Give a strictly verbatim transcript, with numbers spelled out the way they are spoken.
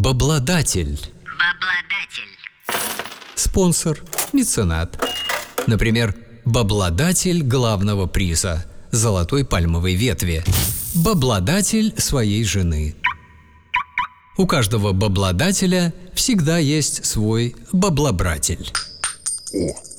Бабладатель. Бабладатель. Спонсор, меценат. Например, бабладатель главного приза – золотой пальмовой ветви. Бабладатель своей жены. У каждого бабладателя всегда есть свой баблобратель. О,